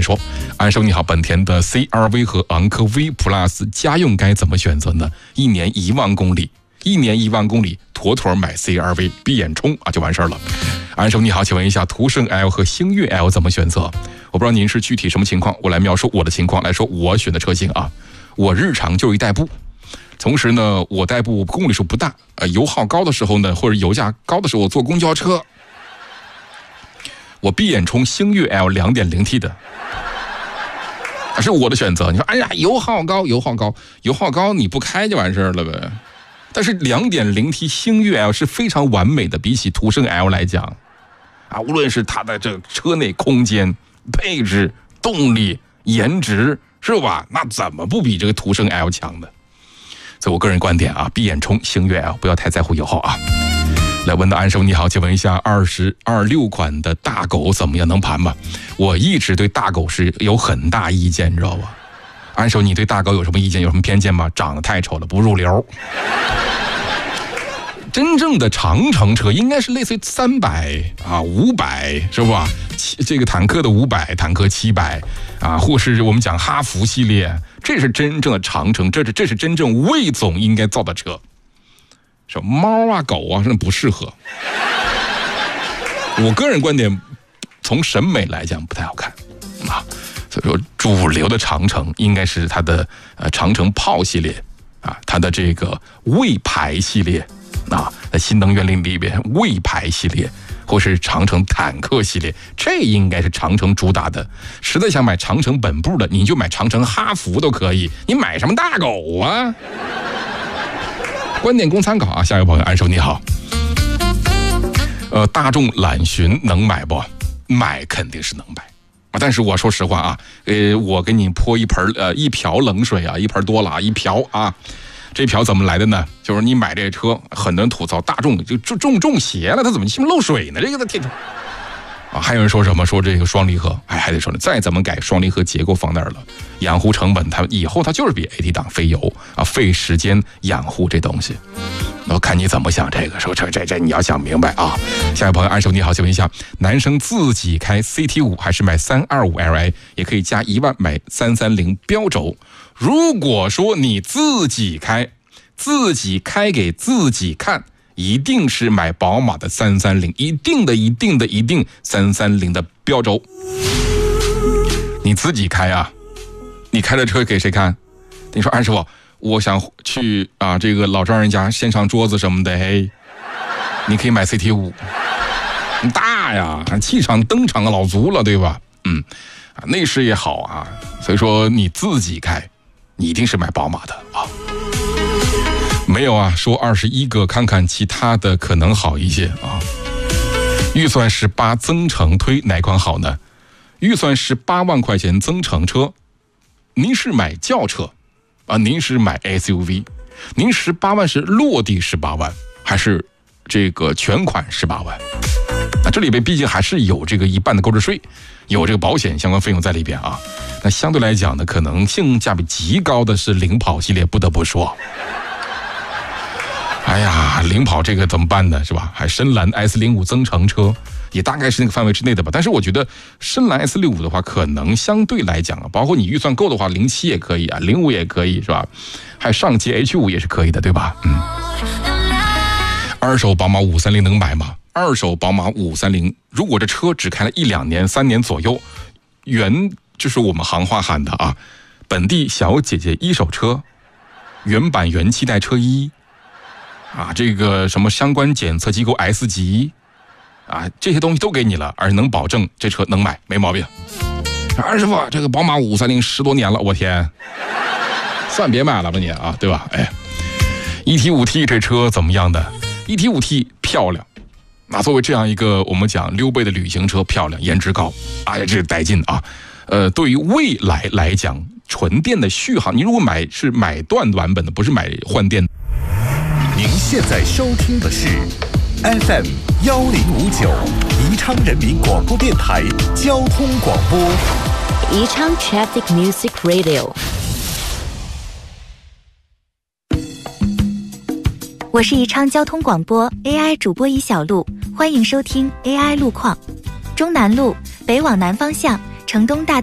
说。安生你好，本田的 CR-V 和昂科 V Plus 家用该怎么选择呢？一年1万公里，妥妥买 CR-V 闭眼充就完事儿了。安生你好，请问一下途胜 L 和星越 L 怎么选择？我不知道您是具体什么情况，我来描述我的情况来说我选的车型啊。我日常就是一代步，同时呢我代步公里数不大，油耗高的时候呢，或者油价高的时候我坐公交车，我闭眼充星越 L 2.0T 的，是我的选择。你说哎呀油耗高你不开就完事儿了呗。但是 2.0T 星越 L 是非常完美的，比起途胜 L 来讲无论是它的这个车内空间、配置、动力、颜值，是吧？那怎么不比这个途胜 L 强呢？所以我个人观点闭眼充星越 L， 不要太在乎油耗啊。来问到安生你好，请问一下2026款的大狗怎么样，能盘吗？我一直对大狗是有很大意见，你知道吧？安生，你对大狗有什么意见，有什么偏见吗？长得太丑了，不入流。真正的长城车应该是类似于300500，是吧？这个坦克的500，坦克700或是我们讲哈弗系列，这是真正的长城，这是真正魏总应该造的车。说猫狗真的不适合。我个人观点，从审美来讲不太好看所以说主流的长城应该是它的长城炮系列它的这个魏牌系列在新能源里边魏牌系列，或是长城坦克系列，这应该是长城主打的。实在想买长城本部的，你就买长城哈弗都可以，你买什么大狗啊？观点供参考下一位朋友安生你好，大众揽巡能买不？买肯定是能买但是我说实话我给你泼一瓢冷水一盆多了一瓢这瓢怎么来的呢？就是你买这车，很多人吐槽大众就中邪了，它怎么漏水呢？这个在天还有人说什么说这个双离合，还得说呢，再怎么改双离合结构放那儿了，养护成本它以后它就是比 AT 档费油费时间养护这东西。我看你怎么想这个，说这你要想明白下一位朋友安生你好，请问一下，男生自己开 CT5 还是买325Li， 也可以加1万买330标轴。如果说你自己开给自己看，一定是买宝马的330，一定330的标轴。你自己开你开的车给谁看？你说安师傅，我想去这个老丈人家献上桌子什么的，你可以买 CT5， 大呀，气场登场老足了，对吧？内饰也好所以说你自己开，你一定是买宝马的没有说21个，看看其他的可能好一些预算18增程推哪款好呢？预算18万块钱增程车，您是买轿车您是买 SUV？ 您18万是落地18万，还是这个全款18万？这里边毕竟还是有这个一半的购置税，有这个保险相关费用在里边那相对来讲呢，可能性价比极高的是领跑系列，不得不说。领跑这个怎么办呢？是吧？还深蓝 S05 增程车也大概是那个范围之内的吧。但是我觉得深蓝 S65 的话，可能相对来讲包括你预算够的话，07也可以05也可以，是吧？还有上汽 H5 也是可以的，对吧？二手宝马530能买吗？二手宝马530，如果这车只开了1-2年、3年左右，就是我们行话喊的本地小姐姐一手车，原版原漆带车衣这个什么相关检测机构 S 级这些东西都给你了，而能保证这车能买，没毛病。二师傅，这个宝马530 10多年了，我天，算别买了吧你对吧？1.5T 这车怎么样的？ 1.5T 漂亮，作为这样一个我们讲溜背的旅行车，漂亮，颜值高，这是带劲对于未来来讲，纯电的续航，你如果是买断版本的，不是买换电。 您现在收听的是 FM 1059宜昌人民广播电台交通广播， 宜昌 Traffic Music Radio。我是宜昌交通广播 AI 主播一小璐，欢迎收听 AI 路况。中南路北往南方向，城东大